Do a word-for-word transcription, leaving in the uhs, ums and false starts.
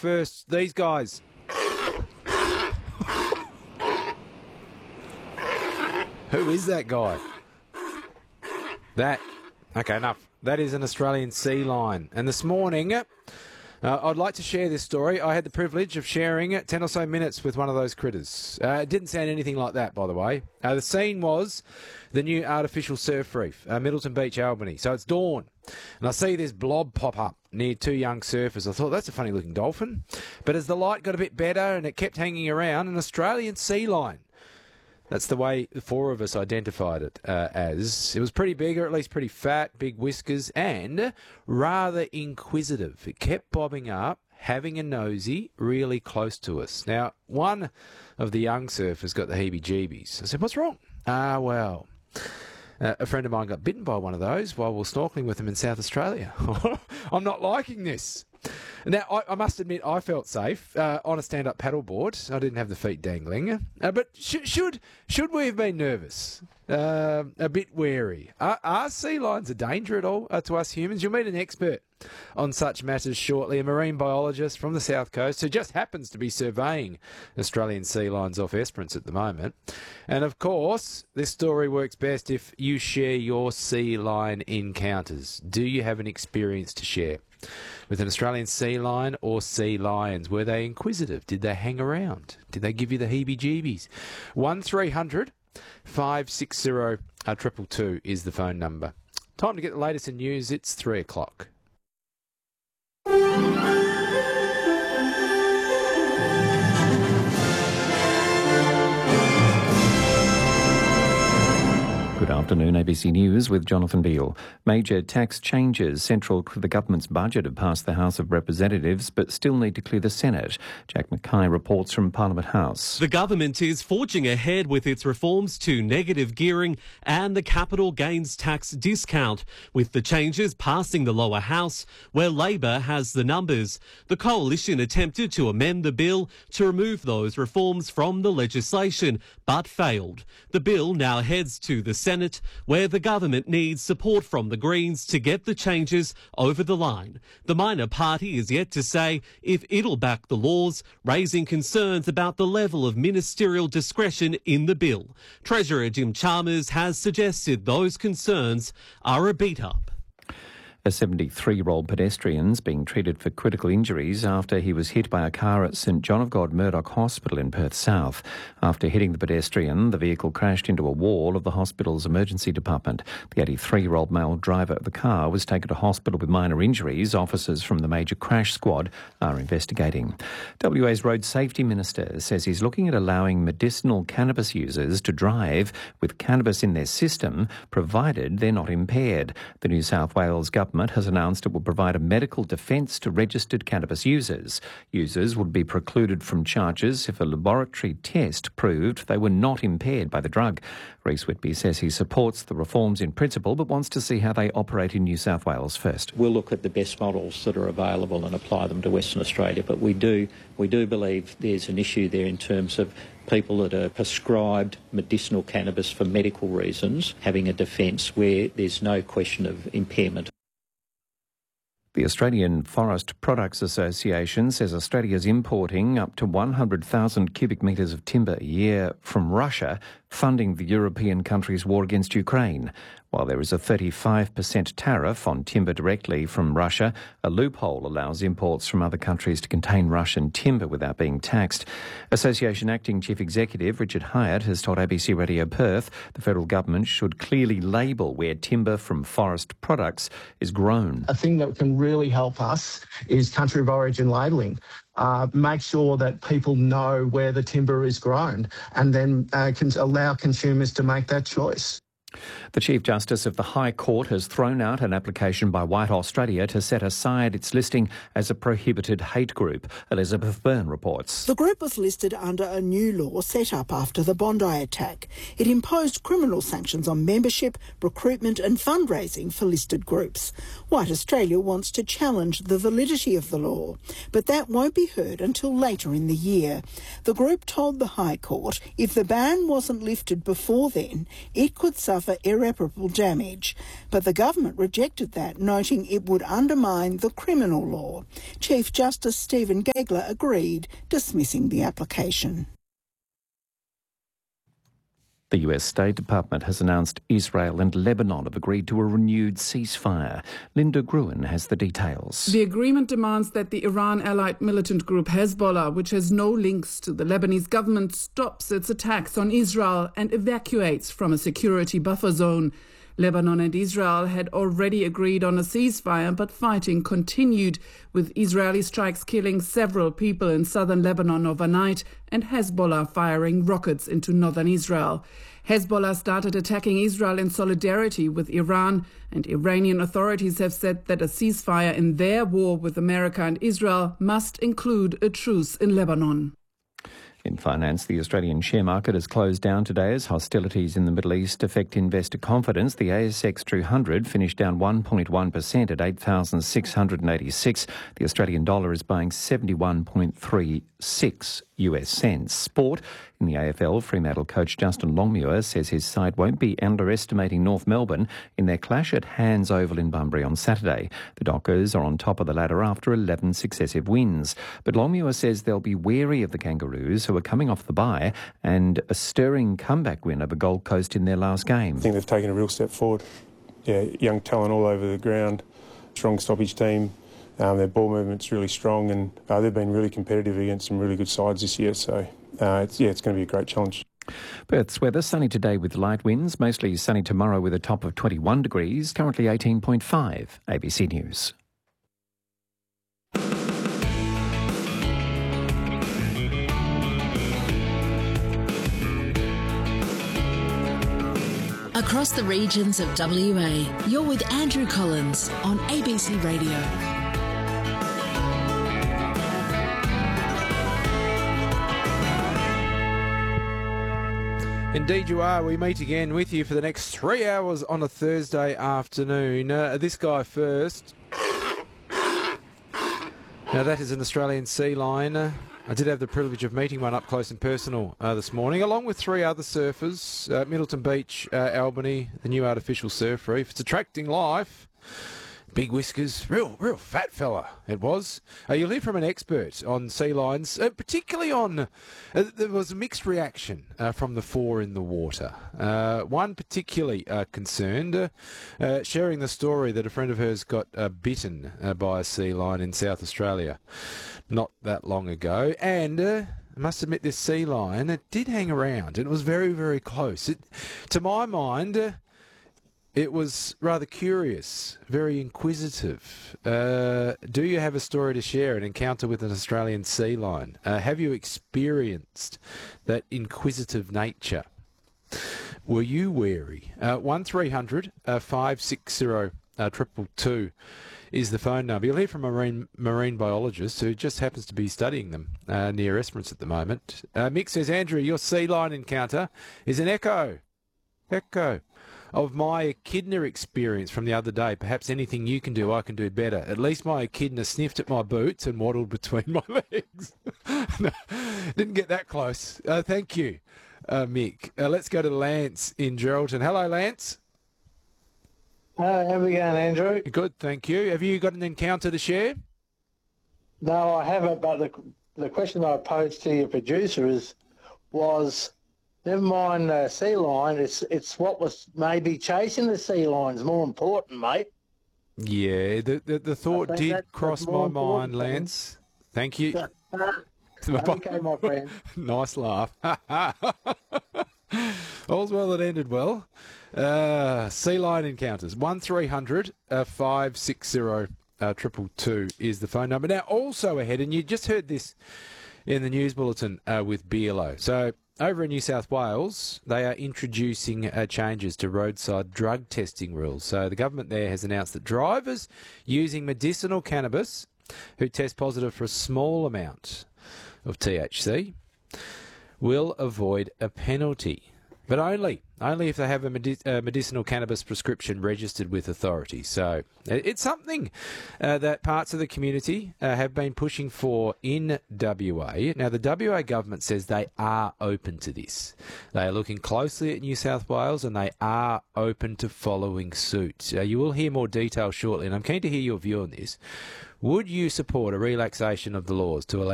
first, these guys. Who is that guy? That, okay, enough. That is an Australian sea lion. And this morning, uh, I'd like to share this story. I had the privilege of sharing ten or so minutes with one of those critters. Uh, it didn't sound anything like that, by the way. Uh, the scene was the new artificial surf reef, uh, Middleton Beach, Albany. So it's dawn, and I see this blob pop up near two young surfers. I thought, that's a funny-looking dolphin. But as the light got a bit better and it kept hanging around, an Australian sea lion. That's the way the four of us identified it uh, as. It was pretty big, or at least pretty fat, big whiskers, and rather inquisitive. It kept bobbing up, having a nosy really close to us. Now, one of the young surfers got the heebie-jeebies. I said, what's wrong? Ah, well, uh, a friend of mine got bitten by one of those while we were snorkeling with him in South Australia. I'm not liking this. Now, I, I must admit, I felt safe uh, on a stand-up paddleboard. I didn't have the feet dangling. Uh, but sh- should should we have been nervous? Uh, a bit wary. Are, are sea lions a danger at all uh, to us humans? You'll meet an expert on such matters shortly, a marine biologist from the South Coast who just happens to be surveying Australian sea lions off Esperance at the moment. And, of course, this story works best if you share your sea lion encounters. Do you have an experience to share with an Australian sea lion or sea lions? Were they inquisitive? Did they hang around? Did they give you the heebie-jeebies? one three hundred five six zero two two two is the phone number. Time to get the latest in news. It's three o'clock. Good afternoon, A B C News with Jonathan Beale. Major tax changes central to the government's budget have passed the House of Representatives but still need to clear the Senate. Jack Mackay reports from Parliament House. The government is forging ahead with its reforms to negative gearing and the capital gains tax discount, with the changes passing the lower house, where Labor has the numbers. The coalition attempted to amend the bill to remove those reforms from the legislation, but failed. The bill now heads to the Senate, where the government needs support from the Greens to get the changes over the line. The minor party is yet to say if it'll back the laws, raising concerns about the level of ministerial discretion in the bill. Treasurer Jim Chalmers has suggested those concerns are a beat-up. A seventy-three-year-old pedestrian is being treated for critical injuries after he was hit by a car at St John of God Murdoch Hospital in Perth South. After hitting the pedestrian, the vehicle crashed into a wall of the hospital's emergency department. The eighty-three-year-old male driver of the car was taken to hospital with minor injuries. Officers from the major crash squad are investigating. W A's Road Safety Minister says he's looking at allowing medicinal cannabis users to drive with cannabis in their system, provided they're not impaired. The New South Wales government has announced it will provide a medical defence to registered cannabis users. Users would be precluded from charges if a laboratory test proved they were not impaired by the drug. Rhys Whitby says he supports the reforms in principle but wants to see how they operate in New South Wales first. We'll look at the best models that are available and apply them to Western Australia, but we do, we do believe there's an issue there in terms of people that are prescribed medicinal cannabis for medical reasons having a defence where there's no question of impairment. The Australian Forest Products Association says Australia's importing up to one hundred thousand cubic metres of timber a year from Russia, funding the European country's war against Ukraine. While there is a thirty-five percent tariff on timber directly from Russia, a loophole allows imports from other countries to contain Russian timber without being taxed. Association Acting Chief Executive Richard Hyatt has told A B C Radio Perth the federal government should clearly label where timber from forest products is grown. A thing that can really help us is country of origin labelling. Uh, make sure that people know where the timber is grown and then uh, can allow consumers to make that choice. The Chief Justice of the High Court has thrown out an application by White Australia to set aside its listing as a prohibited hate group. Elizabeth Byrne reports. The group was listed under a new law set up after the Bondi attack. It imposed criminal sanctions on membership, recruitment and fundraising for listed groups. White Australia wants to challenge the validity of the law, but that won't be heard until later in the year. The group told the High Court if the ban wasn't lifted before then, it could suffer suffer irreparable damage. But the government rejected that, noting it would undermine the criminal law. Chief Justice Stephen Gegler agreed, dismissing the application. The U S State Department has announced Israel and Lebanon have agreed to a renewed ceasefire. Linda Gruen has the details. The agreement demands that the Iran-allied militant group Hezbollah, which has no links to the Lebanese government, stops its attacks on Israel and evacuates from a security buffer zone. Lebanon and Israel had already agreed on a ceasefire, but fighting continued, with Israeli strikes killing several people in southern Lebanon overnight and Hezbollah firing rockets into northern Israel. Hezbollah started attacking Israel in solidarity with Iran, and Iranian authorities have said that a ceasefire in their war with America and Israel must include a truce in Lebanon. In finance, the Australian share market has closed down today as hostilities in the Middle East affect investor confidence. The A S X two hundred finished down one point one percent at eight thousand six hundred eighty-six. The Australian dollar is buying seventy-one point three six U S cents. Sport. In the A F L, Fremantle coach Justin Longmuir says his side won't be underestimating North Melbourne in their clash at Hands Oval in Bunbury on Saturday. The Dockers are on top of the ladder after eleven successive wins. But Longmuir says they'll be wary of the Kangaroos, who are coming off the bye, and a stirring comeback win over Gold Coast in their last game. I think they've taken a real step forward. Yeah, young talent all over the ground, strong stoppage team. Um, their ball movement's really strong, and uh, they've been really competitive against some really good sides this year. So, uh, it's, yeah, it's going to be a great challenge. Perth's weather, sunny today with light winds, mostly sunny tomorrow with a top of twenty-one degrees, currently eighteen point five. A B C News. Across the regions of W A, you're with Andrew Collins on A B C Radio. Indeed you are. We meet again with you for the next three hours on a Thursday afternoon. Uh, this guy first. Now that is an Australian sea lion. Uh, I did have the privilege of meeting one up close and personal uh, this morning, along with three other surfers. Uh, Middleton Beach, uh, Albany, the new artificial surf reef. It's attracting life. Big whiskers, real, real fat fella it was. Uh, you'll hear from an expert on sea lions, uh, particularly on, uh, there was a mixed reaction uh, from the four in the water. Uh, one particularly uh, concerned, uh, uh, sharing the story that a friend of hers got uh, bitten uh, by a sea lion in South Australia not that long ago. And uh, I must admit, this sea lion, it did hang around. It was very, very close. It, to my mind, uh, it was rather curious, very inquisitive. Uh, do you have a story to share, an encounter with an Australian sea lion? Uh, have you experienced that inquisitive nature? Were you wary? Uh, one three hundred five six zero two two is the phone number. You'll hear from a marine, marine biologist who just happens to be studying them uh, near Esperance at the moment. Uh, Mick says, Andrew, your sea lion encounter is an echo. Echo. Of my echidna experience from the other day. Perhaps anything you can do, I can do better. At least my echidna sniffed at my boots and waddled between my legs. No, didn't get that close. Uh, thank you, uh, Mick. Uh, let's go to Lance in Geraldton. Hello, Lance. Hi, how are we going, Andrew? Good, thank you. Have you got an encounter to share? No, I haven't, but the, the question I posed to your producer is, was... Never mind uh, sea lion, it's it's what was maybe chasing the sea lion's more important, mate. Yeah, the the, the thought did that's, cross that's my mind, Lance. Thank you. Okay, my friend. Nice laugh. All's well that ended well. Uh, sea lion encounters. one three hundred five six zero two two is the phone number. Now, also ahead, and you just heard this in the news bulletin uh, with B L O. So, over in New South Wales, they are introducing uh, changes to roadside drug testing rules. So the government there has announced that drivers using medicinal cannabis who test positive for a small amount of T H C will avoid a penalty. but only only if they have a medi- uh, medicinal cannabis prescription registered with authorities. So it- it's something uh, that parts of the community uh, have been pushing for in W A. Now, the W A government says they are open to this. They are looking closely at New South Wales and they are open to following suit. Uh, you will hear more detail shortly, and I'm keen to hear your view on this. Would you support a relaxation of the laws to allow